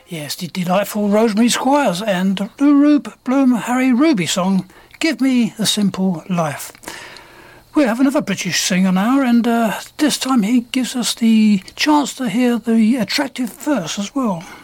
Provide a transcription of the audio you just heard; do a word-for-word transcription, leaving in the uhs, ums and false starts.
Yes, the delightful Rosemary Squires and the Rube Bloom Harry Ruby song, Give Me the Simple Life. We have another British singer now, and uh, this time he gives us the chance to hear the attractive verse as well.